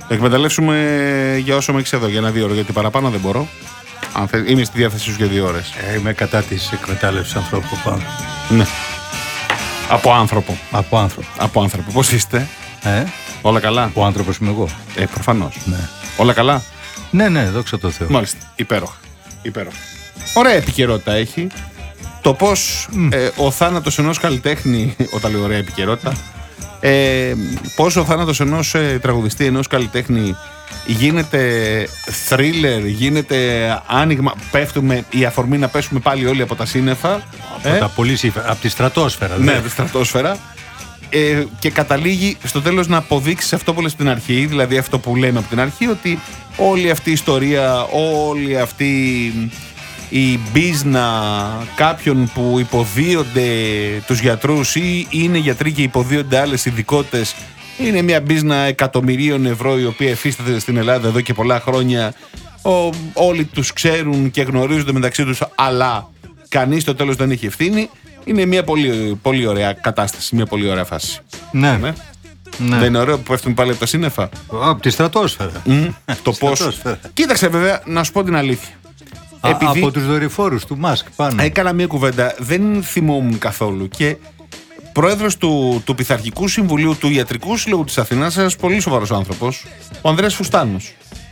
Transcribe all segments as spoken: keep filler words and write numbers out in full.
εκμεταλλεύσουμε για όσο με έχεις εδώ, για ένα δύο ώρο, γιατί παραπάνω δεν μπορώ. Αν θε, είμαι στη διάθεσή σου για δύο ώρες. Ε, είμαι κατά της εκμετάλλευσης ανθρώπου πάνω. Ναι. Από άνθρωπο. Από άνθρωπο. Από άνθρωπο. Πώς είστε? Ε? Όλα καλά? Ο άνθρωπος είμαι εγώ. Ε, προφανώς. Ναι. Όλα καλά? Ναι, ναι, δόξα τω Θεώ. Μάλιστα. Υπέροχα. Υπέροχα. Ωραία επικαιρότητα έχει. Το πώς mm. ε, ο θάνατος ενός καλλιτέχνη, όταν λέω ωραία επικαιρότητα, ε, πώς ο θάνατος ενός ε, τραγουδιστή, ενός καλλιτέχνη γίνεται thriller, γίνεται άνοιγμα, πέφτουμε, η αφορμή να πέσουμε πάλι όλοι από τα σύννεφα. Από ε? τα πολύ σύμφωνα, από τη στρατόσφαιρα. Ναι, από τη στρατόσφαιρα. Ε, και καταλήγει στο τέλος να αποδείξει αυτό που λες στην αρχή, δηλαδή αυτό που λέμε από την αρχή, ότι όλη αυτή η ιστορία, όλη αυτή η μπίζνα κάποιων που υποδίονται τους γιατρούς ή είναι γιατροί και υποδίονται άλλες ειδικότητες, είναι μια μπίζνα εκατομμυρίων ευρώ η οποία εφίσταται στην Ελλάδα εδώ και πολλά χρόνια. Ο, όλοι τους ξέρουν και γνωρίζονται μεταξύ τους, αλλά κανείς στο τέλος δεν έχει ευθύνη. Είναι μια πολύ, πολύ ωραία κατάσταση, μια πολύ ωραία φάση. Ναι. ναι. ναι. Δεν είναι ωραίο που πέφτουμε πάλι από τα σύννεφα? Από τη στρατόσφαιρα. Mm, το πώς. Κοίταξε, βέβαια, να σου πω την αλήθεια. Α, Επειδή... Από τους δορυφόρους του Μάσκ πάνω. Έκανα μια κουβέντα, δεν θυμόμουν καθόλου, και πρόεδρος του, του Πειθαρχικού Συμβουλίου του Ιατρικού Συλλόγου της Αθήνας, ένας πολύ σοβαρός άνθρωπος, ο Ανδρέας Φουστάνος.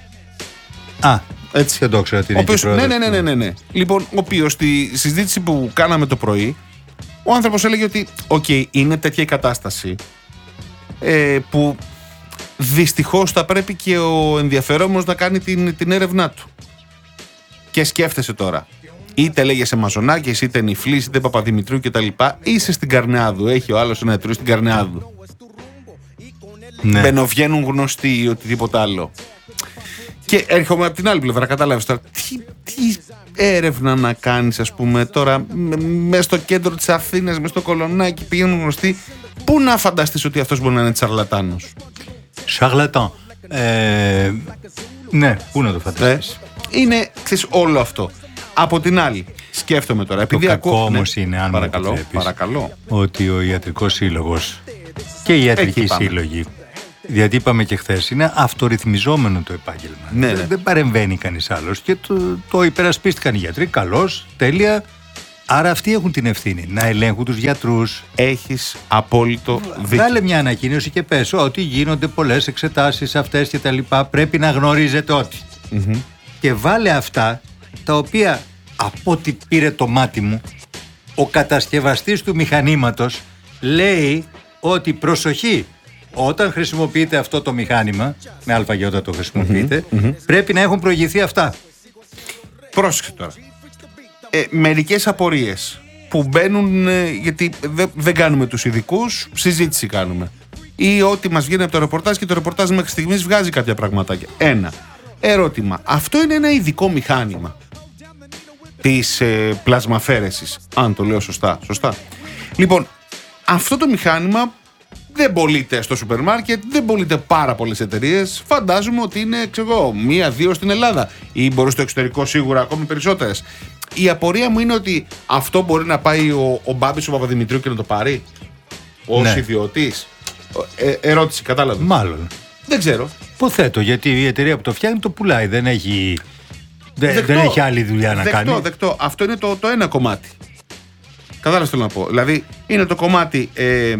Α, έτσι δεν το ήξερα τι είναι. Ναι, ναι, ναι, ναι, ναι, ναι. Λοιπόν, ο οποίος στη συζήτηση που κάναμε το πρωί, ο άνθρωπος έλεγε ότι, οκ, okay, είναι τέτοια η κατάσταση ε, που δυστυχώς θα πρέπει και ο ενδιαφερόμενος να κάνει την, την έρευνά του. Και σκέφτεσαι τώρα, είτε λέγεσαι Μαζονάκης, είτε Νιφλής, είτε Παπαδημητρίου κτλ. Είσαι στην Καρνεάδου, έχει ο άλλος ένα εταιρείο στην Καρνεάδου. Ναι. Μπαινοβγαίνουν γνωστοί ή οτιδήποτε άλλο. Και έρχομαι από την άλλη πλευρά, κατάλαβες τώρα, τι, τι έρευνα να κάνεις, ας πούμε, τώρα, μέσα στο κέντρο της Αθήνας, μέσα στο Κολονάκι, πηγαίνουν γνωστοί. Πού να φανταστείς ότι αυτός μπορεί να είναι τσαρλατάνος? Σαρλατάν. Ε, ναι, πού να το φανταστείς. Ε, είναι, ξέρεις, όλο αυτό. Από την άλλη, σκέφτομαι τώρα. Το κακό ακούω, όμως ναι, είναι, αν παρακαλώ, μου παρακαλώ, ότι ο Ιατρικός Σύλλογος και οι ιατρικοί σύλλογοι, γιατί είπαμε και χθες, είναι αυτορυθμιζόμενο το επάγγελμα. Ναι, ναι. Δεν, δεν παρεμβαίνει κανείς άλλος και το, το υπερασπίστηκαν οι γιατροί. Καλώς, τέλεια. Άρα αυτοί έχουν την ευθύνη να ελέγχουν τους γιατρούς. Έχεις απόλυτο δίκιο. Βγάλε μια ανακοίνωση και πες ότι γίνονται πολλές εξετάσεις αυτές και τα λοιπά. Πρέπει να γνωρίζετε ότι. Mm-hmm. Και βάλε αυτά τα οποία, από ό,τι πήρε το μάτι μου, ο κατασκευαστής του μηχανήματος λέει ότι προσοχή, όταν χρησιμοποιείτε αυτό το μηχάνημα, με αλφαγέ όταν το χρησιμοποιείτε, mm-hmm. πρέπει να έχουν προηγηθεί αυτά. Πρόσεξε τώρα. Ε, μερικές απορίες που μπαίνουν, ε, γιατί δε, δεν κάνουμε τους ειδικούς, συζήτηση κάνουμε. Ή ότι μας βγαίνει από το ρεπορτάζ και το ρεπορτάζ μέχρι στιγμής βγάζει κάποια πραγματάκια. Ένα. Ερώτημα. Αυτό είναι ένα ειδικό μηχάνημα της ε, πλασμαφέρεσης, αν το λέω σωστά. Σωστά. Λοιπόν, αυτό το μηχάνημα δεν πωλείται στο σούπερ μάρκετ, δεν πωλείται πάρα πολλές εταιρείες. Φαντάζομαι ότι είναι, ξέρω εγώ, μία-δύο στην Ελλάδα ή μπορεί στο εξωτερικό σίγουρα ακόμη περισσότερες. Η απορία μου είναι ότι αυτό μπορεί να πάει ο, ο Μπάμπης ο Παπαδημητρίου και να το πάρει ως ναι. ιδιώτης. Ε, ερώτηση, κατάλαβε. Μάλλον. Δεν ξέρω. Υποθέτω, γιατί η εταιρεία που το φτιάχνει το πουλάει. Δεν έχει, δε, δεν έχει άλλη δουλειά να δεκτό, κάνει. Δεκτό. Αυτό είναι το, το ένα κομμάτι. Κατάλαβες τι θέλω να πω. Δηλαδή είναι το κομμάτι. Ε,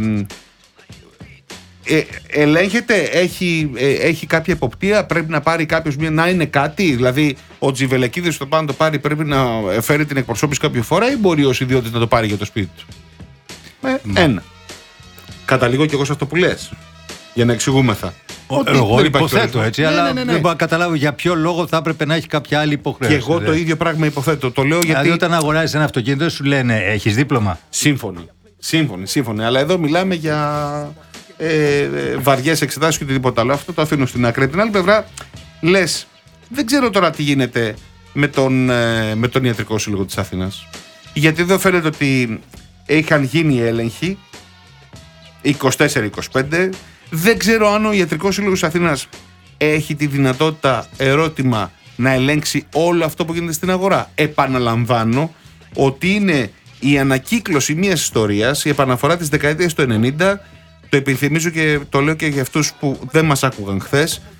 Ε, ελέγχεται, έχει, ε, έχει κάποια εποπτεία, πρέπει να πάρει κάποιος μια, να είναι κάτι, δηλαδή ο Τζιβελεκίδης το πάνω να το πάρει, πρέπει να φέρει την εκπροσώπηση κάποια φορά ή μπορεί ως ιδιώτης να το πάρει για το σπίτι του. Ε, mm. Ένα. Καταλήγω κι εγώ σε αυτό που λες, για να εξηγούμεθα. Ο, εγώ υποθέτω έτσι, ναι, αλλά ναι, ναι, ναι. δεν μπορώ να καταλάβω για ποιο λόγο θα έπρεπε να έχει κάποια άλλη υποχρέωση. Και εγώ δε. το ίδιο πράγμα υποθέτω. Το λέω γιατί. Δηλαδή, όταν αγοράζεις ένα αυτοκίνητο, σου λένε έχεις δίπλωμα. Σύμφωνοι. Σύμφωνοι, σύμφωνοι. Αλλά εδώ μιλάμε για. Ε, ε, βαριές εξετάσεις και οτιδήποτε άλλο. Αυτό το αφήνω στην άκρη. Την άλλη πλευρά, λες, δεν ξέρω τώρα τι γίνεται με τον, ε, με τον Ιατρικό Σύλλογο της Αθήνας. Γιατί εδώ φαίνεται ότι είχαν γίνει έλεγχοι είκοσι τέσσερα είκοσι πέντε. Δεν ξέρω αν ο Ιατρικός Σύλλογος της Αθήνας έχει τη δυνατότητα, ερώτημα, να ελέγξει όλο αυτό που γίνεται στην αγορά. Επαναλαμβάνω ότι είναι η ανακύκλωση μιας ιστορίας, η επαναφορά της δεκαετίας του ενενήντα. Το επιθυμίζω και το λέω και για αυτούς που δεν μας άκουγαν χθες.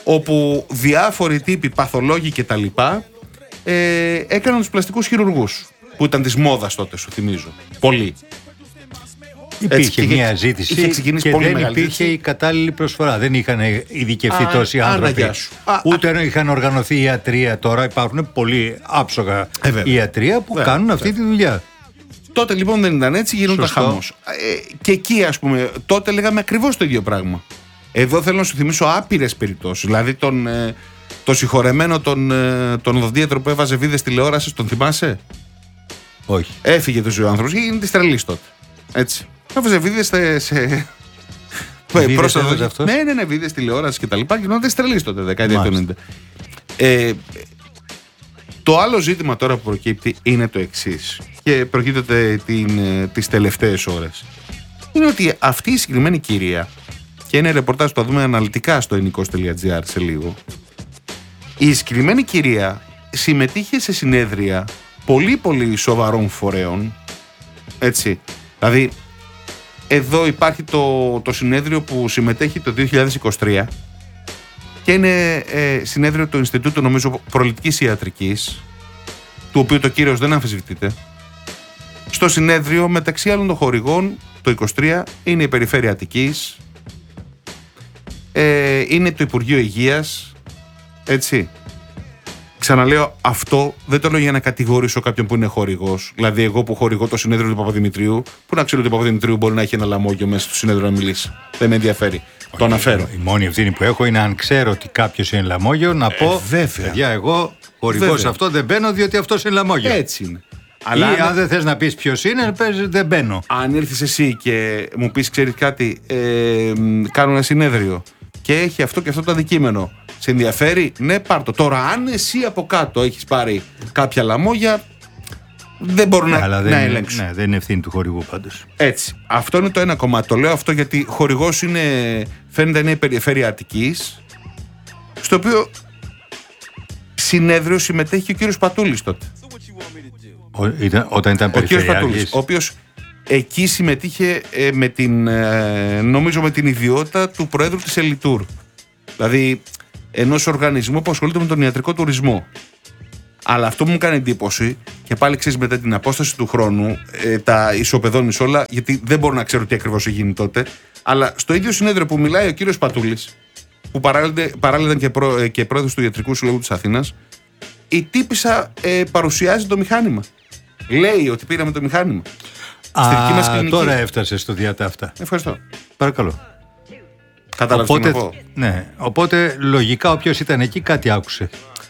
όπου διάφοροι τύποι, παθολόγοι κτλ. Ε, έκαναν τους πλαστικούς χειρουργούς, που ήταν της μόδας τότε, σου θυμίζω. Πολύ. Υπήρχε Έτσι, μια είχε, ζήτηση είχε και πολύ δεν μεγάλη υπήρχε ζήτηση. η κατάλληλη προσφορά. Δεν είχαν ειδικευτεί Α, τόσοι άνθρωποι. Άννα, γεια σου. Α, Ούτε είχαν οργανωθεί ιατρία. Τώρα υπάρχουν πολύ άψογα Ε, βέβαια. ιατρία που Βέβαια, κάνουν αυτή βέβαια. τη δουλειά. Τότε λοιπόν δεν ήταν έτσι, γινόταν Σωστό. χαμός. Ε, και εκεί, ας πούμε, τότε λέγαμε ακριβώς το ίδιο πράγμα. Εδώ θέλω να σου θυμίσω άπειρες περιπτώσεις. Δηλαδή τον, ε, το συγχωρεμένο τον, ε, τον οδοντίατρο που έβαζε βίδες τηλεόρασης, τον θυμάσαι? Όχι. Έφυγε το ζωή ο άνθρωπος, είναι τη τρελή τότε. Έτσι. Έβαζε βίδες σε. σε... Βίδες προς τα έβαζε δόντια. αυτός? Ναι, ναι, ναι, βίδες τηλεόρασης και τα λοιπά. Γινόταν τη τρελή τότε, δεκαετία του Μάλιστα. ενενήντα. Ε, το άλλο ζήτημα τώρα που προκύπτει είναι το εξής και προκύπτεται την, ε, τις τελευταίες ώρες. Είναι ότι αυτή η συγκεκριμένη κυρία, και είναι ρεπορτάζ που θα δούμε αναλυτικά στο ενικός τελεία τζι άρ σε λίγο, η συγκεκριμένη κυρία συμμετείχε σε συνέδρια πολύ πολύ σοβαρών φορέων, έτσι. Δηλαδή, εδώ υπάρχει το, το συνέδριο που συμμετέχει το δύο χιλιάδες είκοσι τρία και είναι ε, συνέδριο του Ινστιτούτου, νομίζω, Προληπτικής Ιατρικής, του οποίου το κύρος δεν αμφισβητείται. Στο συνέδριο, μεταξύ άλλων των χορηγών, το είκοσι τρία είναι η Περιφέρεια Αττικής, ε, είναι το Υπουργείο Υγείας, έτσι. Ξαναλέω, αυτό δεν το λέω για να κατηγορήσω κάποιον που είναι χορηγός. Δηλαδή, εγώ που χορηγώ το συνέδριο του Παπαδημητρίου, που να ξέρω ότι ο Παπαδημητρίου μπορεί να έχει ένα λαμόγιο μέσα στο συνέδριο να μιλήσει. Δεν με ενδιαφέρει. Το αναφέρω. Η μόνη ευθύνη που έχω είναι αν ξέρω ότι κάποιο είναι λαμόγιο να πω. βέβαια. Παιδιά, εγώ χορηγός Βέβαια. σε αυτό δεν μπαίνω διότι αυτό είναι λαμόγιο. Έτσι είναι. Ή Αλλά αν αν, δεν θες να πεις ποιος είναι, πες δεν μπαίνω. αν ήρθεις εσύ και μου πεις, ξέρεις κάτι, ε, μ, κάνω ένα συνέδριο και έχει αυτό και αυτό το αντικείμενο. Σε ενδιαφέρει? Ναι, πάρ' το. Τώρα, αν εσύ από κάτω έχεις πάρει κάποια λαμόγια, δεν μπορώ να, Αλλά να δεν, ελέγξω. ναι, δεν είναι ευθύνη του χορηγού πάντως. Έτσι. Αυτό είναι το ένα κομμάτι. Το λέω αυτό γιατί χορηγός είναι, φαίνεται είναι η Περιφέρεια Αττικής, στο οποίο συνέδριο συμμετέχει και ο κύριος Πατούλης τότε. Ο, ήταν, όταν ήταν Ο κύριος Πατούλης, περιφερειάρχης. ο οποίος εκεί συμμετείχε ε, με την, ε, νομίζω με την ιδιότητα του Προέδρου της Ελιτούρ. Δηλαδή ενός οργανισμού που ασχολείται με τον ιατρικό τουρισμό. Αλλά αυτό που μου κάνει εντύπωση, και πάλι ξέρεις μετά την απόσταση του χρόνου, ε, τα ισοπεδώνεις όλα, γιατί δεν μπορώ να ξέρω τι ακριβώς έγινε τότε, αλλά στο ίδιο συνέδριο που μιλάει ο κύριος Πατούλης, που παράλληλα, παράλληλα ήταν και, πρό, ε, και πρόεδρος του Ιατρικού Συλλόγου της Αθήνας, η τύπισσα ε, παρουσιάζει το μηχάνημα. Λέει ότι πήραμε το μηχάνημα. Στη δική μας Α, κλινική. τώρα έφτασε στο διατάφτα. Ευχαριστώ. Παρακαλώ. Κατάλαβες τι να Οπότε, πω. ναι, οπότε λογικά όποιος ήταν εκεί κάτι άκουσε.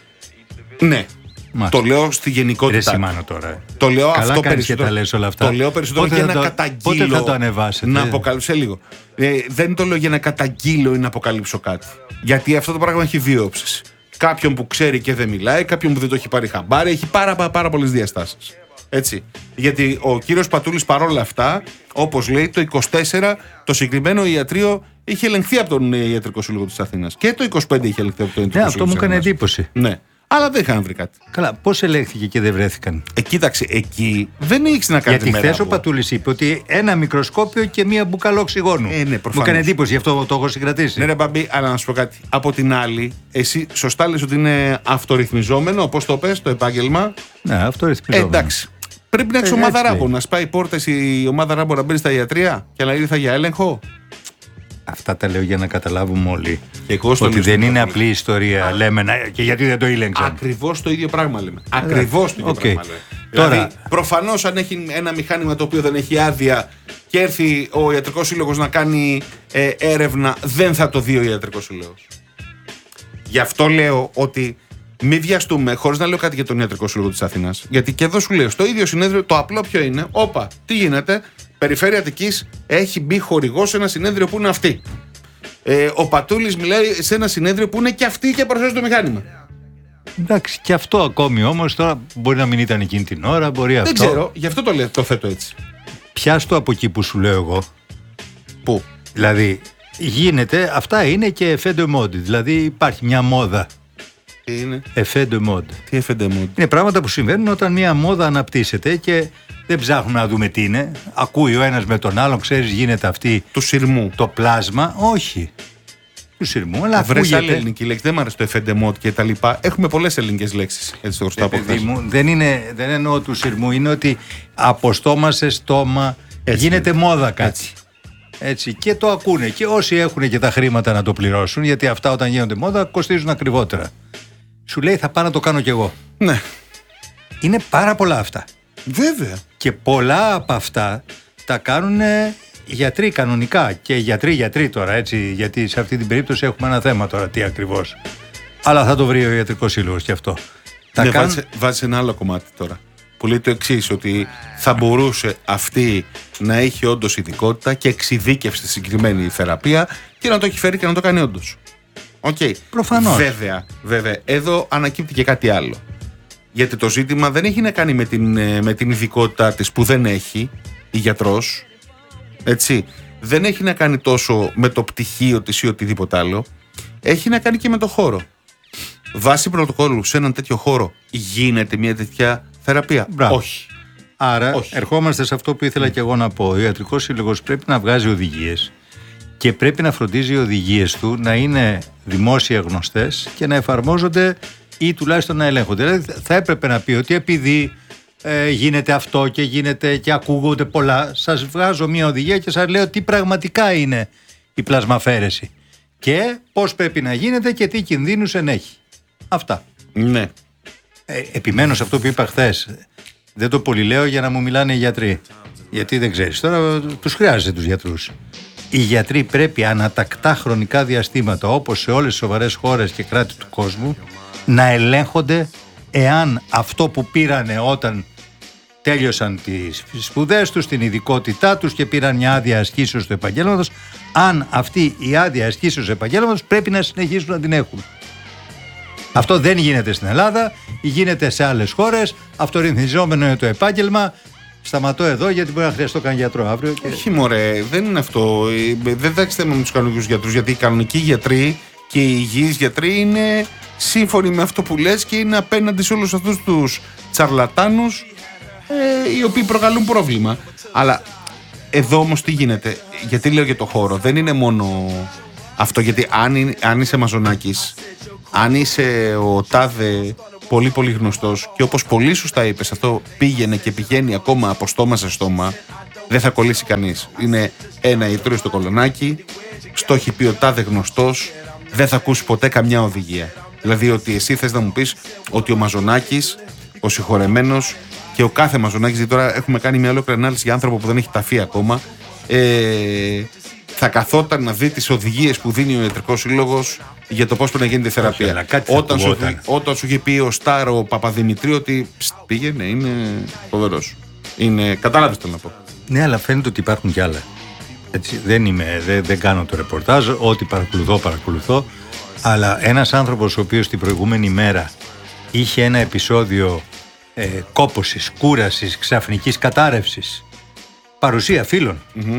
Ναι. Μάλιστα. Το λέω στη Ρε γενικότητα. Σιμάνο τώρα. ε. Το λέω Καλά αυτό κάνεις και περισσότερο. τα λες όλα αυτά. Το λέω περισσότερο Πότε για θα να το- καταγγείλω. πότε θα το ανεβάσετε? Να αποκαλύψω σε λίγο. Ε, δεν το λέω για να καταγγείλω ή να αποκαλύψω κάτι. Γιατί αυτό το πράγμα έχει δύο όψεις. Κάποιον που ξέρει και δεν μιλάει, κάποιον που δεν το έχει πάρει χαμπάρι, έχει πάρα, πάρα, πάρα πολλές διαστάσεις. Έτσι. Γιατί ο κύριος Πατούλης παρόλα αυτά, όπως λέει, το είκοσι τέσσερα το συγκεκριμένο ιατρείο είχε ελεγχθεί από τον Ιατρικό Σύλλογο της Αθήνας. Και το είκοσι πέντε είχε ελεγχθεί από τον Ιατρικό Ναι, αυτό Σύλλογο μου της έκανε Αθήνας. εντύπωση. Ναι. Αλλά δεν είχαν βρει κάτι. Καλά, πώς ελέγχθηκε και δεν βρέθηκαν? Ε, κοίταξε, εκεί δεν έχει να κάνει Γιατί χθε ο Πατούλης είπε ότι ένα μικροσκόπιο και μία μπουκαλό οξυγόνου. Ε, ναι, μου προφανώς. έκανε εντύπωση, γι' αυτό το έχω συγκρατήσει. Ναι, ρε Μπαμπή, αλλά να σου πω κάτι. Από την άλλη, εσύ σωστά λες ότι είναι αυτορυθμιζόμενο, όπως το πες, το επάγγελμα. Ναι, αυτό Ε, ρυθμιζόμενο. εντάξει. Πρέπει να έχει Ε, ομάδα έτσι ράμπο. λέει. Να σπάει πόρτες η ομάδα ράμπο να μπαίνει στα ιατρία και να ήρθα για έλεγχο. Αυτά τα λέω για να καταλάβουμε όλοι. Και εγώ στο Ότι λέω δεν στον είναι Πατούλη. απλή ιστορία. Λέμε να... και γιατί δεν το ήλεγξαν. Ακριβώς το ίδιο πράγμα λέμε. Ακριβώς το ίδιο οκ. πράγμα λέμε. Τώρα- Δηλαδή, προφανώς αν έχει ένα μηχάνημα το οποίο δεν έχει άδεια και έρθει ο Ιατρικός Σύλλογος να κάνει ε, έρευνα, δεν θα το δει ο Ιατρικός Σύλλογος. Γι' αυτό λέω ότι μην βιαστούμε, χωρίς να λέω κάτι για τον Ιατρικό Σύλλογο της Αθήνας. Γιατί και εδώ σου λέω, στο ίδιο συνέδριο το απλό ποιο είναι. Όπα, τι γίνεται, Περιφέρεια Αττικής έχει μπει χορηγός σε ένα συνέδριο που είναι αυτή. Ε, ο Πατούλης μιλάει σε ένα συνέδριο που είναι και αυτή και παρουσιάζει το μηχάνημα. Εντάξει, και αυτό ακόμη όμως τώρα μπορεί να μην ήταν εκείνη την ώρα, μπορεί αυτό. Δεν ξέρω, γι' αυτό το, λέω, το θέτω έτσι. Πιάστο από εκεί που σου λέω εγώ. Πού? Δηλαδή, γίνεται, αυτά είναι και εφέ de mode. Δηλαδή, υπάρχει μια μόδα. Τι είναι, Εφέ de mode. τι εφέντε μου. Είναι πράγματα που συμβαίνουν όταν μια μόδα αναπτύσσεται και δεν ψάχνουμε να δούμε τι είναι. Ακούει ο ένας με τον άλλον, ξέρεις, γίνεται αυτή Του σειρμού. το πλάσμα. Όχι. Του του σειρμού, αλλά βρες ακούγεται. άλλη ελληνική λέξη. Δεν μου αρέσει το εφεντεμότ και τα λοιπά. Έχουμε πολλές ελληνικές λέξεις. Έτσι το χρωστάω από χθες. Δεν, είναι, δεν εννοώ του σειρμού, είναι ότι από στόμα σε στόμα Έτσι γίνεται είναι. μόδα κάτι. Έτσι. Έτσι. Και το ακούνε. Και όσοι έχουν και τα χρήματα να το πληρώσουν, γιατί αυτά όταν γίνονται μόδα κοστίζουν ακριβότερα. Σου λέει θα πάω να το κάνω κι εγώ. Ναι. Είναι πάρα πολλά αυτά. Βέβαια. Και πολλά από αυτά τα κάνουν γιατροί κανονικά. Και γιατροί, γιατροί τώρα, έτσι. Γιατί σε αυτή την περίπτωση έχουμε ένα θέμα τώρα, τι ακριβώς. Αλλά θα το βρει ο Ιατρικός Σύλλογος και αυτό. Τα Ναι, κάνουν... βάζεις, βάζεις ένα άλλο κομμάτι τώρα. Που λέει το εξής, ότι θα μπορούσε αυτή να έχει όντως ειδικότητα και εξειδίκευση στη συγκεκριμένη θεραπεία και να το έχει φέρει και να το κάνει όντως. Οκ. Okay. Προφανώς. Βέβαια, βέβαια. Εδώ ανακύπτει και κάτι άλλο. Γιατί το ζήτημα δεν έχει να κάνει με την, με την ειδικότητά της που δεν έχει η γιατρός. Έτσι. Δεν έχει να κάνει τόσο με το πτυχίο της ή οτιδήποτε άλλο. Έχει να κάνει και με το χώρο. Βάσει πρωτοκόλλου σε έναν τέτοιο χώρο γίνεται μια τέτοια θεραπεία? Μπράβο. Όχι. Άρα Όχι. ερχόμαστε σε αυτό που ήθελα και εγώ να πω. Ο Ιατρικός Σύλλογος πρέπει να βγάζει οδηγίες και πρέπει να φροντίζει οι οδηγίες του να είναι δημόσια γνωστές και να εφαρμόζονται ή τουλάχιστον να ελέγχονται. Δηλαδή θα έπρεπε να πει ότι επειδή ε, γίνεται αυτό και γίνεται και ακούγονται πολλά, σας βγάζω μια οδηγία και σας λέω τι πραγματικά είναι η πλασμαφέρεση και πώς πρέπει να γίνεται και τι κινδύνους ενέχει. Αυτά. Ναι. Ε, επιμένω σε αυτό που είπα χθες. Δεν το πολυλέω για να μου μιλάνε οι γιατροί. Γιατί δεν ξέρεις. Τώρα τους χρειάζεται τους γιατρούς. Οι γιατροί πρέπει ανατακτά χρονικά διαστήματα, όπως σε όλες τις σοβαρές χώρες και κράτη του κόσμου, να ελέγχονται εάν αυτό που πήρανε όταν τέλειωσαν τις σπουδές τους, την ειδικότητά τους και πήραν μια άδεια ασκήσεως του επαγγέλματος, αν αυτή η άδεια ασκήσεως του επαγγέλματος πρέπει να συνεχίσουν να την έχουν. Αυτό δεν γίνεται στην Ελλάδα, γίνεται σε άλλες χώρες, αυτορυθμιζόμενο είναι το επάγγελμα. Σταματώ εδώ γιατί μπορεί να χρειαστώ καν γιατρό αύριο. Και... Όχι μωρέ, δεν είναι αυτό. Δεν θα έχει θέμα με τους κανονικούς γιατρούς, γιατί οι κανονικοί γιατροί και οι υγιείς γιατροί είναι σύμφωνοι με αυτό που λες και είναι απέναντι σε όλους αυτούς τους τσαρλατάνους ε, οι οποίοι προκαλούν πρόβλημα. Αλλά εδώ όμως τι γίνεται, γιατί λέω για το χώρο, δεν είναι μόνο αυτό, γιατί αν, είναι, αν είσαι μαζονάκης, αν είσαι ο τάδε πολύ πολύ γνωστός και όπως πολύ σωστά είπες, αυτό πήγαινε και πηγαίνει ακόμα από στόμα σε στόμα, δεν θα κολλήσει κανείς. Είναι ένα ιτρίο στο κολονάκι, στο έχει πει ο τάδε γνωστός, δεν θα ακούσει ποτέ καμιά οδηγία. Δηλαδή ότι εσύ θες να μου πεις ότι ο Μαζονάκης, ο συγχωρεμένος και ο κάθε Μαζονάκης, γιατί τώρα έχουμε κάνει μια ολόκληρη ανάλυση για άνθρωπο που δεν έχει ταφεί ακόμα, ε, θα καθόταν να δει τις οδηγίες που δίνει ο Ιατρικός Σύλλογος για το πώς πρέπει να γίνεται η θεραπεία. Όχι, όταν, σου, όταν σου είχε πει ο Στάρο Παπαδημητρίου ότι ψ, πήγαινε, είναι φοβερός. Είναι, κατάλαβες το να πω. Ναι, αλλά φαίνεται ότι υπάρχουν κι άλλα. Έτσι, δεν, είμαι, δεν, δεν κάνω το ρεπορτάζ, ό,τι παρακολουθώ, παρακολουθώ. Αλλά ένας άνθρωπος ο οποίος την προηγούμενη μέρα είχε ένα επεισόδιο ε, κόπωσης, κούρασης, ξαφνικής κατάρρευσης, παρουσία φίλων, Mm-hmm.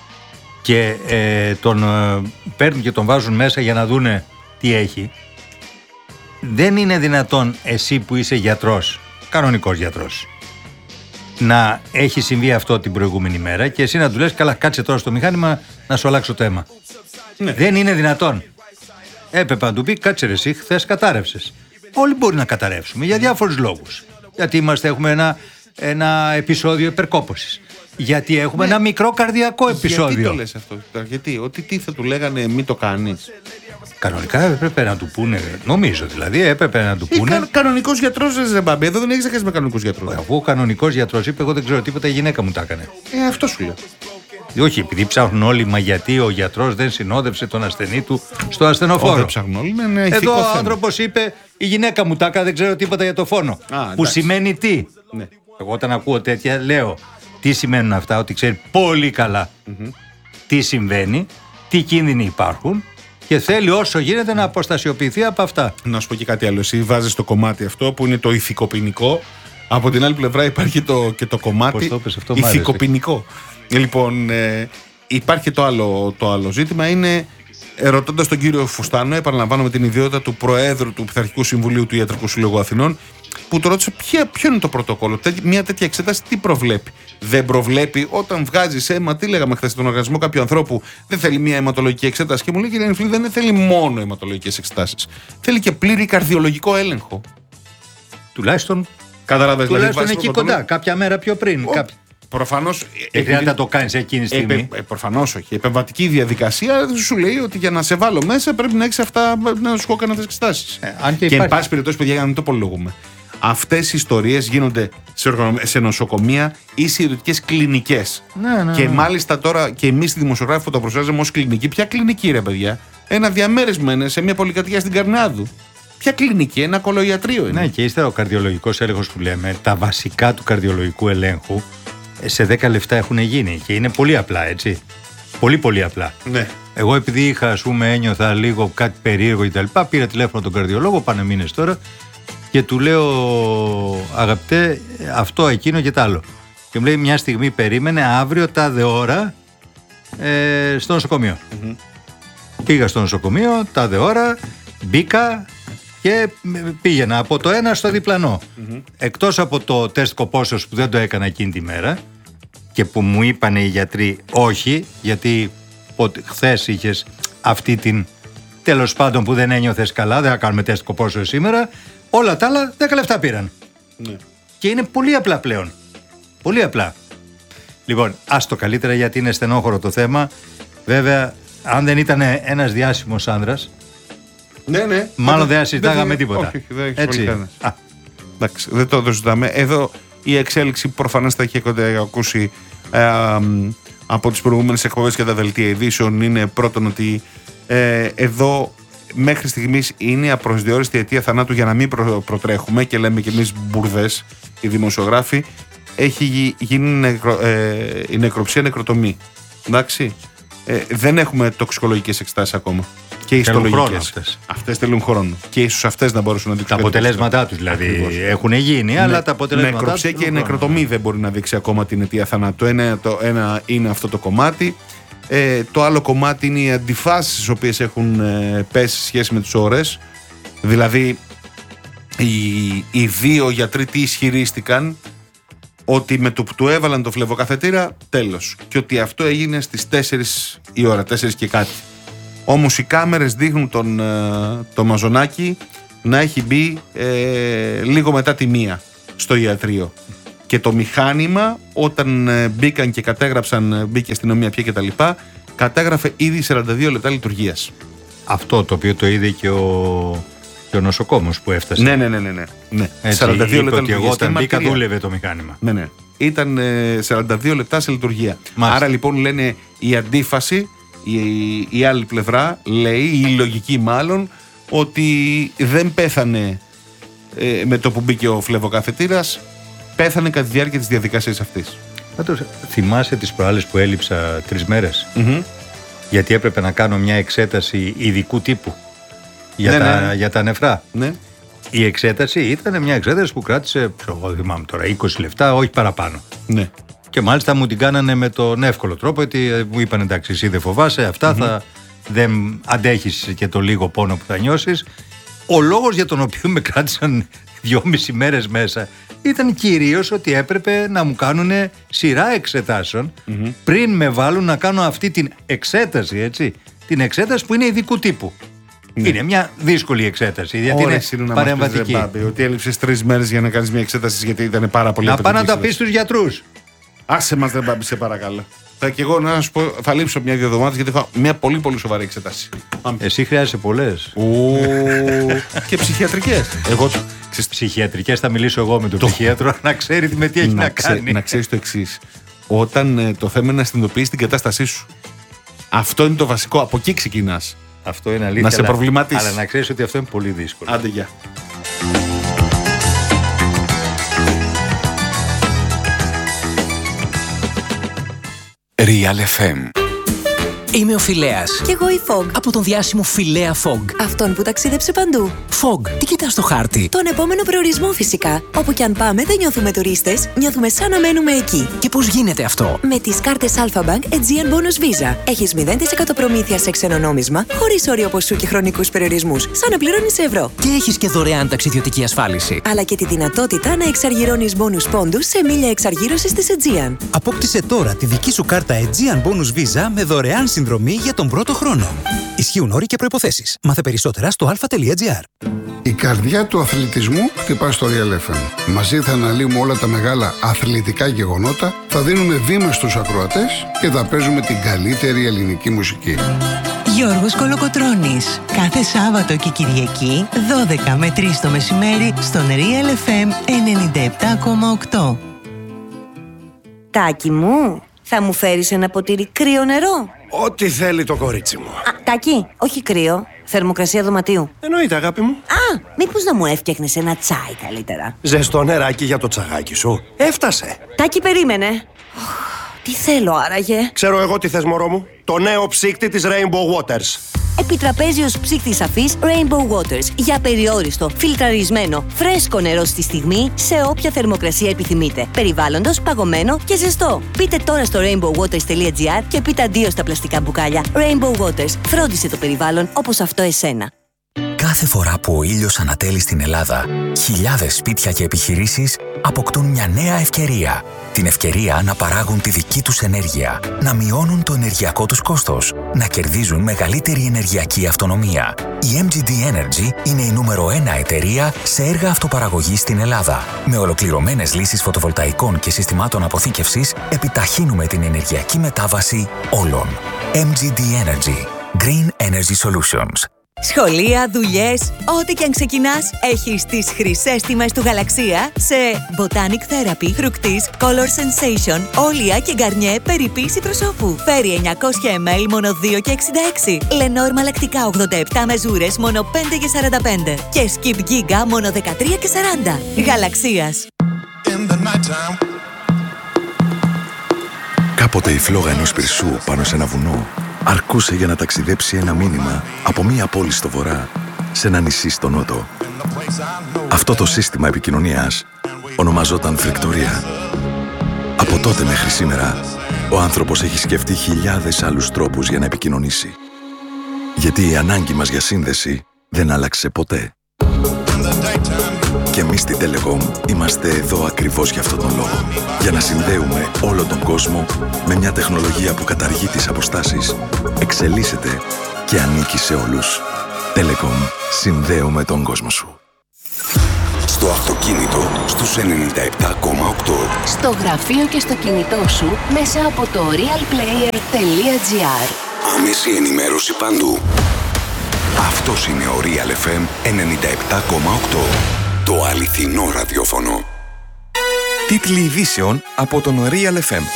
και ε, τον ε, παίρνουν και τον βάζουν μέσα για να δούνε τι έχει. Δεν είναι δυνατόν εσύ που είσαι γιατρός, κανονικός γιατρός, να έχει συμβεί αυτό την προηγούμενη μέρα και εσύ να του λες καλά κάτσε τώρα στο μηχάνημα να σου αλλάξω το αίμα. Ναι. Δεν είναι δυνατόν. Έπρεπε να του πει κάτσε ρε εσύ χθες κατάρρευσες. Όλοι μπορεί να καταρρεύσουμε για διάφορους λόγους. Γιατί είμαστε, έχουμε ένα, ένα επεισόδιο υπερκόπωσης. Γιατί έχουμε ναι. ένα μικρό καρδιακό επεισόδιο. Γιατί το λες αυτό, γιατί, ότι τι θα του λέγανε μην το κάνεις. Κανονικά έπρεπε να του πούνε, νομίζω δηλαδή, έπρεπε να του πούνε. Κα, κανονικός γιατρός, ρε Ζεμπάμπη, εδώ δεν έχεις να με κανονικούς γιατρούς. Αφού ο κανονικός γιατρός είπε, εγώ δεν ξέρω τίποτα, η γυναίκα μου τα έκανε. Ε, αυτό σου λέω. Όχι, επειδή ψάχνουν όλοι, μα γιατί ο γιατρός δεν συνόδευσε τον ασθενή του στο ασθενοφόρο. Δεν ψάχνουν όλοι, είναι ένα ηθικό Εδώ θέμα. ο άνθρωπος είπε, η γυναίκα μου τα έκανε, δεν ξέρω τίποτα για το φόνο. Α, που εντάξει. σημαίνει τι. Ναι. Εγώ όταν ακούω τέτοια λέω, τι σημαίνουν αυτά, ότι ξέρει πολύ καλά mm-hmm. τι συμβαίνει, τι κίνδυνοι υπάρχουν και θέλει όσο γίνεται να αποστασιοποιηθεί από αυτά. Να σου πω και κάτι άλλο. Εσύ βάζεις το κομμάτι αυτό που είναι το ηθικοποινικό. Από την άλλη πλευρά υπάρχει το, και το κομμάτι Πώς το πες, αυτό ηθικοποινικό. Λοιπόν, ε, υπάρχει το άλλο, το άλλο ζήτημα. Είναι, ρωτώντας τον κύριο Φουστάνο, επαναλαμβάνω με την ιδιότητα του Προέδρου του Πειθαρχικού Συμβουλίου του Ιατρικού Συλλόγου Αθηνών, που το ρώτησα ποιο, ποιο είναι το πρωτόκολλο. Μια τέτοια εξέταση τι προβλέπει. Δεν προβλέπει όταν βγάζει αίμα, τι λέγαμε χθες στον οργανισμό κάποιου ανθρώπου, δεν θέλει μια αιματολογική εξέταση. Και μου λέει κύριε Νεφλή, δεν θέλει μόνο αιματολογικές εξετάσεις. Θέλει και πλήρη καρδιολογικό έλεγχο. Τουλάχιστον, Καταλαβες, τουλάχιστον δηλαδή, εκεί κοντά, κάποια μέρα πιο πριν. Ο... Κάποι... Προφανώς. Δεν χρειάζεται να το κάνεις εκείνη τη στιγμή. Ε, ε, προφανώς όχι. Η επεμβατική διαδικασία σου λέει ότι για να σε βάλω μέσα πρέπει να έχεις αυτά, να σου κάνω αυτές τις εξετάσεις. Ε, αν και και υπάρχει... εν πάση περιπτώσει, παιδιά, για να μην το πολυλογούμε. Αυτές οι ιστορίες γίνονται σε νοσοκομεία ή σε ιδιωτικές κλινικές. Ναι, ναι, και ναι. μάλιστα τώρα και εμείς στη δημοσιογράφη το προσφέρουμε ως κλινική. Ποια κλινική, ρε παιδιά? Ένα διαμέρισμα είναι σε μια πολυκατοικία στην Καρνάδου. Ποια κλινική, ένα κολοϊατρείο είναι. Ναι, και ύστερα ο καρδιολογικός έλεγχος που λέμε, τα βασικά του καρδιολογικού ελέγχου σε δέκα λεπτά έχουν γίνει και είναι πολύ απλά, έτσι. Πολύ πολύ απλά. Ναι. Εγώ επειδή είχα, ας πούμε, ένιωθα λίγο κάτι περίεργο κτλ. Πήρα τηλέφωνο τον καρδιολόγο, πάνε μήνες τώρα, και του λέω, αγαπητέ, αυτό, εκείνο και τ' άλλο. Και μου λέει, μια στιγμή περίμενε, αύριο τάδε ώρα ε, στο νοσοκομείο. Mm-hmm. Πήγα στο νοσοκομείο, τάδε ώρα, μπήκα και πήγαινα από το ένα στο διπλανό. Mm-hmm. Εκτός από το τεστ κοπόσεως που δεν το έκανα εκείνη τη μέρα και που μου είπανε οι γιατροί όχι, γιατί χθες είχες αυτή την, τέλος πάντων, που δεν ένιωθες καλά, δεν θα κάνουμε τεστ κοπόσεως σήμερα. Όλα τα άλλα δέκα λεπτά πήραν. Ναι. Και είναι πολύ απλά πλέον. Πολύ απλά. Λοιπόν, ας το καλύτερα, γιατί είναι στενόχωρο το θέμα. Βέβαια, αν δεν ήταν ένας διάσημος άνδρας, ναι, ναι, μάλλον δεν θα συζητάγαμε τίποτα. Όχι, δεν έχει έτσι. Α, εντάξει, δεν το συζητάμε. Εδώ η εξέλιξη προφανώς θα έχει ακούσει ε, από τις προηγούμενες εκπομπές και τα δελτία ειδήσεων. Είναι πρώτον ότι ε, εδώ μέχρι στιγμής είναι απροσδιόριστη αιτία θανάτου, για να μην προ, προτρέχουμε και λέμε κι εμείς μπουρδές οι δημοσιογράφοι. Έχει γίνει νεκρο, ε, η νεκροψία νεκροτομή. Εντάξει. Ε, δεν έχουμε τοξικολογικές εξετάσεις ακόμα. Και ιστολογικές. Αυτές. Αυτές θέλουν χρόνο. Και ίσως αυτές να μπορούσαν να δείξουν. Τα αποτελέσματά τους δηλαδή. Ακριβώς. Έχουν γίνει, ναι, αλλά τα αποτελέσματά τους. Νεκροψία και νεκροτομή δεν μπορεί να δείξει ακόμα την αιτία θανάτου. Ένα, το, ένα είναι αυτό το κομμάτι. Ε, το άλλο κομμάτι είναι οι αντιφάσεις τις οποίες έχουν ε, πέσει σε σχέση με τις ώρες. Δηλαδή, οι, οι δύο γιατροί τι ισχυρίστηκαν? Ότι με το που του έβαλαν το φλεβοκαθετήρα, τέλος. Και ότι αυτό έγινε στις τέσσερις η ώρα, τέσσερις και κάτι. Όμως οι κάμερες δείχνουν τον, το Μαζονάκι να έχει μπει ε, λίγο μετά τη μία στο ιατρείο. Και το μηχάνημα, όταν ε, μπήκαν και κατέγραψαν, μπήκε η αστυνομία πια και τα λοιπά, κατέγραφε ήδη σαράντα δύο λεπτά λειτουργίας. Αυτό το οποίο το είδε και ο, και ο νοσοκόμος που έφτασε. Ναι, ναι, ναι, ναι, ναι. ναι. Έτσι, σαράντα δύο λεπτά λειτουργίας. Και εγώ όταν μπήκα δούλευε το μηχάνημα. Ναι, ναι. Ήταν ε, σαράντα δύο λεπτά σε λειτουργία. Μάλιστα. Άρα λοιπόν λένε η αντίφαση, η, η άλλη πλευρά λέει, η λογική μάλλον, ότι δεν πέθανε ε, με το που μπήκε ο φλεβοκαθετήρας, πέθανε κατά τη διάρκεια της διαδικασίας αυτής. Πάντως, θυμάσαι τις προάλλες που έλειψα τρεις μέρες? Mm-hmm. Γιατί έπρεπε να κάνω μια εξέταση ειδικού τύπου για, ναι, τα, ναι. για τα νεφρά. Ναι. Η εξέταση ήταν μια εξέταση που κράτησε, εγώ θυμάμαι τώρα, είκοσι λεπτά, όχι παραπάνω. Ναι. Και μάλιστα μου την κάνανε με τον εύκολο τρόπο, γιατί μου είπαν εντάξει, εσύ δεν φοβάσαι, αυτά mm-hmm. θα, δεν αντέχεις και το λίγο πόνο που θα νιώσεις. Ο λόγος για τον οποίο με κράτησαν δυόμιση μέρες μέσα ήταν κυρίως ότι έπρεπε να μου κάνουν σειρά εξετάσεων mm-hmm. πριν με βάλουν να κάνω αυτή την εξέταση, έτσι. Την εξέταση που είναι ειδικού τύπου. Ναι. Είναι μια δύσκολη εξέταση, γιατί Ωρες είναι να παρεμβατική. Μας πεις, ότι έλειψες τρεις μέρες για να κάνεις μια εξέταση, γιατί ήταν πάρα πολύ. Να πάνε να τα πεις στους γιατρούς. Άσε μας, δεν πάμπη, σε παρακαλώ. Θα και εγώ να σου πω, θα λείψω μια-δύο εβδομάδες, γιατί έχω μια πολύ πολύ σοβαρή εξέταση. Εσύ χρειάζεσαι πολλές. Και ψυχιατρικές. Εγώ Στις ψυχιατρικές θα μιλήσω εγώ με τον το... ψυχίατρο να ξέρει με τι έχει να, να κάνει. Ξέ, να ξέρεις το εξής. Όταν ε, το θέμα είναι να συνειδητοποιήσεις την κατάστασή σου. Αυτό είναι το βασικό. Από εκεί ξεκινάς. Αυτό είναι αλήθεια. Να σε προβληματίσεις. Αλλά να ξέρεις ότι αυτό είναι πολύ δύσκολο. Άντε, γεια. Real εφ εμ Είμαι ο Φιλέας. Κι εγώ η Fog. Από τον διάσημο Φιλέα Fog. Αυτόν που ταξίδεψε παντού. Fog, τι κοιτάς στο χάρτη? Τον επόμενο προορισμό φυσικά. Όπου κι αν πάμε δεν νιώθουμε τουρίστες, νιώθουμε σαν να μένουμε εκεί. Και πώς γίνεται αυτό? Με τις κάρτες Alpha Bank Aegean Bonus Visa. Έχεις μηδέν τοις εκατό προμήθεια σε ξένο νόμισμα, χωρίς όριο ποσού και χρονικούς περιορισμούς. Σαν να πληρώνεις ευρώ. Και έχεις και δωρεάν ταξιδιωτική ασφάλιση. Αλλά και τη δυνατότητα να εξαργυρώνεις bonus πόντους σε μίλια εξαργύρωσης της Aegean. Απόκτησε τώρα τη δική σου κάρτα Aegean Bonus Visa με δωρεάν συνδρομή για τον πρώτο χρόνο. Ισχύουν όροι και προϋποθέσεις. Μάθε περισσότερα στο αλφα τελεία τζι άρ. Η καρδιά του αθλητισμού χτυπά στο Real εφ εμ. Μαζί θα αναλύουμε όλα τα μεγάλα αθλητικά γεγονότα, θα δίνουμε βήμα στους ακροατές και θα παίζουμε την καλύτερη ελληνική μουσική. Γιώργος Κολοκοτρώνης. Κάθε Σάββατο και Κυριακή, δώδεκα με τρεις το μεσημέρι, στον Real εφ εμ ενενήντα επτά κόμμα οκτώ. Τάκη μου, θα μου φέρεις ένα ποτήρι κρύο νερό? Ό,τι θέλει το κορίτσι μου. Α, Τάκη, όχι κρύο. Θερμοκρασία δωματίου. Εννοείται, αγάπη μου. Α, μήπως να μου έφτιαχνες ένα τσάι καλύτερα? Ζεστό νεράκι για το τσαγάκι σου. Έφτασε. Τάκη, περίμενε. Τι θέλω άραγε? Ξέρω εγώ τι θες, μωρό μου. Το νέο ψύκτη της Rainbow Waters. Επιτραπέζιος ψύκτης αφής Rainbow Waters. Για περιόριστο, φιλτραρισμένο, φρέσκο νερό στη στιγμή, σε όποια θερμοκρασία επιθυμείτε. Περιβάλλοντος, παγωμένο και ζεστό. Πείτε τώρα στο rainbow waters τελεία τζι άρ και πείτε αντίο στα πλαστικά μπουκάλια. Rainbow Waters. Φρόντισε το περιβάλλον όπως αυτό εσένα. Κάθε φορά που ο ήλιος ανατέλει στην Ελλάδα, χιλιάδες σπίτια και επιχειρήσεις αποκτούν μια νέα ευκαιρία. Την ευκαιρία να παράγουν τη δική τους ενέργεια, να μειώνουν το ενεργειακό τους κόστος, να κερδίζουν μεγαλύτερη ενεργειακή αυτονομία. Η εμ τζι ντι Energy είναι η νούμερο ένα εταιρεία σε έργα αυτοπαραγωγής στην Ελλάδα. Με ολοκληρωμένες λύσεις φωτοβολταϊκών και συστημάτων αποθήκευσης, επιταχύνουμε την ενεργειακή μετάβαση όλων. εμ τζι ντι Energy. Green Energy Solutions. Σχολεία, δουλειές, ό,τι και αν ξεκινάς, έχεις τις χρυσές τιμές του Γαλαξία σε Botanic Therapy, Fructis, Color Sensation, Όλια και Γκαρνιέ περιποίηση προσώπου. Φέρει εννιακόσια μιλιλίτρα μόνο δύο και εξήντα έξι. Lenor μαλακτικά ογδόντα επτά μεζούρες μόνο πέντε και σαράντα πέντε. Και Skip Giga μόνο δεκατρία και σαράντα. Γαλαξίας. Κάποτε η φλόγα ενός πυρσού πάνω σε ένα βουνό αρκούσε για να ταξιδέψει ένα μήνυμα από μία πόλη στο βορρά σε ένα νησί στο νότο. Αυτό το σύστημα επικοινωνίας ονομαζόταν φρικτορία. Από τότε μέχρι σήμερα, ο άνθρωπος έχει σκεφτεί χιλιάδες άλλους τρόπους για να επικοινωνήσει. Γιατί η ανάγκη μας για σύνδεση δεν άλλαξε ποτέ. Και εμείς στην Telecom είμαστε εδώ ακριβώς για αυτόν τον λόγο. Για να συνδέουμε όλο τον κόσμο με μια τεχνολογία που καταργεί τις αποστάσεις, εξελίσσεται και ανήκει σε όλους. Telecom. Συνδέουμε τον κόσμο σου. Στο αυτοκίνητο στους ενενήντα επτά κόμμα οκτώ. Στο γραφείο και στο κινητό σου μέσα από το realplayer τελεία τζι άρ. Άμεση ενημέρωση παντού. Αυτός είναι ο Real εφ εμ ενενήντα επτά κόμμα οκτώ. Το αληθινό ραδιόφωνο. Τίτλοι ειδήσεων από τον Real εφ εμ.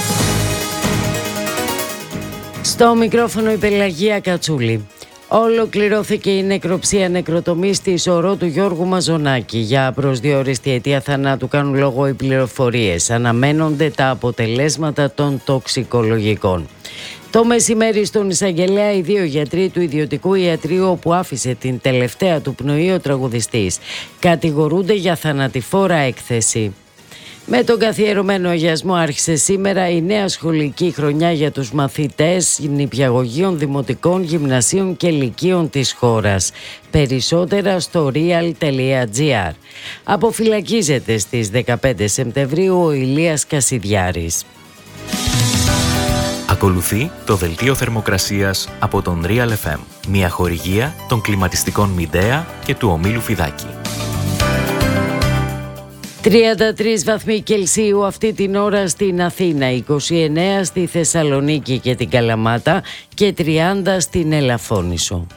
Στο μικρόφωνο η Πελαγία Κατσούλη. Ολοκληρώθηκε η νεκροψία νεκροτομής στη Σωρό του Γιώργου Μαζονάκη. Για προσδιοριστή αιτία θανάτου κάνουν λόγο οι πληροφορίες. Αναμένονται τα αποτελέσματα των τοξικολογικών. Το μεσημέρι στον εισαγγελέα οι δύο γιατροί του ιδιωτικού ιατρείου όπου άφησε την τελευταία του πνοή ο τραγουδιστής κατηγορούνται για θανατηφόρα έκθεση. Με τον καθιερωμένο αγιασμό άρχισε σήμερα η νέα σχολική χρονιά για τους μαθητές νηπιαγωγείων, δημοτικών, γυμνασίων και λυκείων της χώρας. Περισσότερα στο real τελεία τζι άρ. Αποφυλακίζεται στις δεκαπέντε Σεπτεμβρίου ο Ηλίας Κασιδιάρης. Ακολουθεί το δελτίο θερμοκρασίας από τον Real εφ εμ, μια χορηγία των κλιματιστικών Μιντέα και του ομίλου Φιδάκη. τριάντα τρεις βαθμοί Κελσίου αυτή την ώρα στην Αθήνα, είκοσι εννέα στη Θεσσαλονίκη και την Καλαμάτα και τριάντα στην Ελαφώνησο.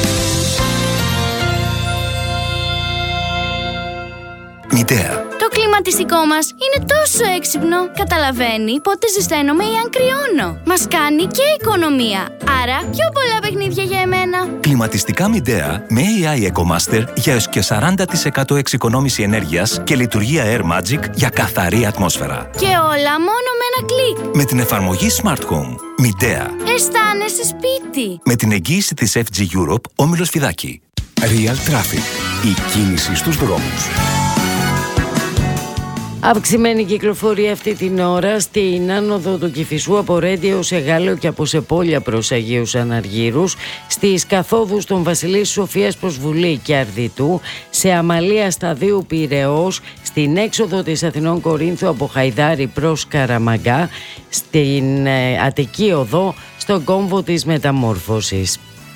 Μιντέα. Το κλίμα κλιματιστικό μας είναι τόσο έξυπνο. Καταλαβαίνει πότε ζεσταίνομαι ή αν κρυώνω. Μας κάνει και οικονομία. Άρα πιο πολλά παιχνίδια για εμένα. Κλιματιστικά Midea με έι άι EcoMaster για έως και σαράντα τοις εκατό εξοικονόμηση ενέργειας και λειτουργία Air Magic για καθαρή ατμόσφαιρα. Και όλα μόνο με ένα κλικ. Με την εφαρμογή Smart Home. Midea. Αισθάνεσαι σπίτι. Με την εγγύηση της εφ τζι Europe, Όμιλος Φιδάκη. Real Traffic. Η κίνηση στους δρόμους. Αυξημένη κυκλοφορία αυτή την ώρα στην άνοδο του Κηφισού από Ρέντιο σε Γάλλο και από Σεπόλια προς Αγίους Αναργύρους, στις καθόδους των Βασιλής Σοφίας προς Βουλή και Αρδιτού, σε Αμαλία Σταδίου Πειραιώς, στην έξοδο της Αθηνών Κορίνθου από Χαϊδάρη προς Καραμαγκά, στην ε, Αττική Οδό, στον κόμβο της Μεταμόρφωσης.